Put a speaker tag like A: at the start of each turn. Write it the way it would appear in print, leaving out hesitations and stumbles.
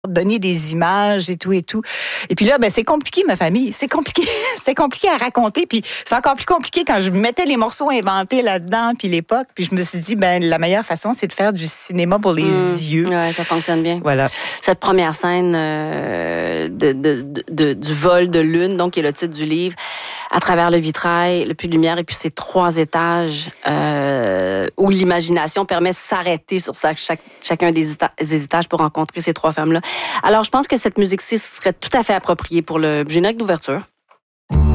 A: donner des images et tout et tout. Et puis là, c'est compliqué, ma famille. C'est compliqué. C'est compliqué à raconter. Puis c'est encore plus compliqué quand je mettais les morceaux inventés là-dedans, puis l'époque. Puis je me suis dit, la meilleure façon, c'est de faire du cinéma pour les yeux.
B: Ouais, ça fonctionne bien.
A: Voilà.
B: Cette première scène du vol de lune, donc qui est le titre du livre, à travers le vitrail, le puits de lumière, et puis ces 3 étages où l'imagination permet de s'arrêter sur chacun des étages pour rencontrer ces 3 femmes-là. Alors, je pense que cette musique-ci serait tout à fait appropriée pour le générique d'ouverture.